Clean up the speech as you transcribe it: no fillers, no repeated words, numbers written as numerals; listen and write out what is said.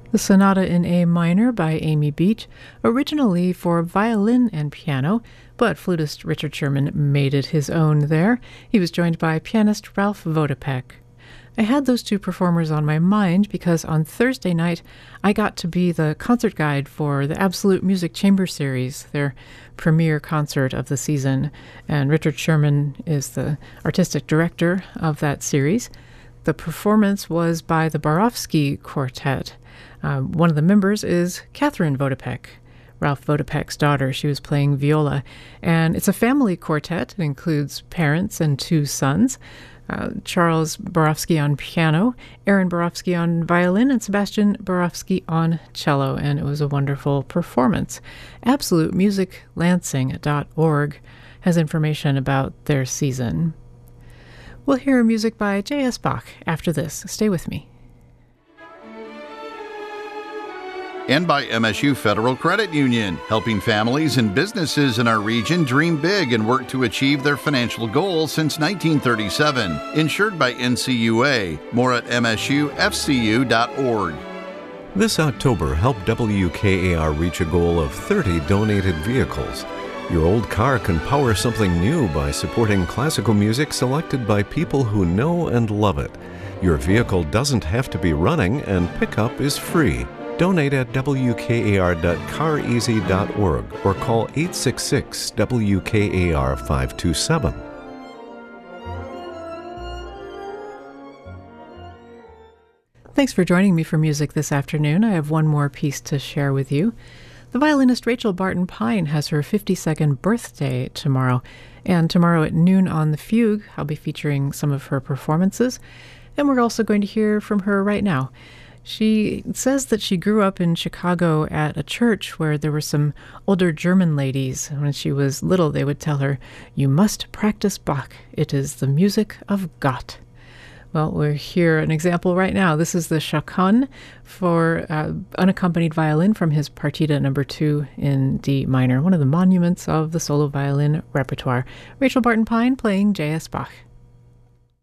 The Sonata in A Minor by Amy Beach, originally for violin and piano, but flutist Richard Sherman made it his own there. He was joined by pianist Ralph Vodopek. I had those two performers on my mind because on Thursday night I got to be the concert guide for the Absolute Music Chamber Series, their premiere concert of the season, and Richard Sherman is the artistic director of that series. The performance was by the Borofsky Quartet. One of the members is Catherine Vodopek, Ralph Vodopek's daughter. She was playing viola. And it's a family quartet. It includes parents and two sons. Charles Borofsky on piano, Aaron Borofsky on violin, and Sebastian Borofsky on cello. And it was a wonderful performance. AbsoluteMusicLansing.org has information about their season. We'll hear music by J.S. Bach after this. Stay with me. And by MSU Federal Credit Union, helping families and businesses in our region dream big and work to achieve their financial goals since 1937. Insured by NCUA. More at msufcu.org. This October, help WKAR reach a goal of 30 donated vehicles. Your old car can power something new by supporting classical music selected by people who know and love it. Your vehicle doesn't have to be running, and pickup is free. Donate at wkar.careasy.org or call 866-WKAR-527. Thanks for joining me for music this afternoon. I have one more piece to share with you. The violinist Rachel Barton Pine has her 52nd birthday tomorrow, and tomorrow at noon on The Fugue, I'll be featuring some of her performances, and we're also going to hear from her right now. She says that she grew up in Chicago at a church where there were some older German ladies. When she was little, they would tell her, "You must practice Bach. It is the music of Gott." Well, we'll hear an example right now. This is the Chaconne for unaccompanied violin from his Partita No. 2 in D minor, one of the monuments of the solo violin repertoire. Rachel Barton Pine playing J.S. Bach.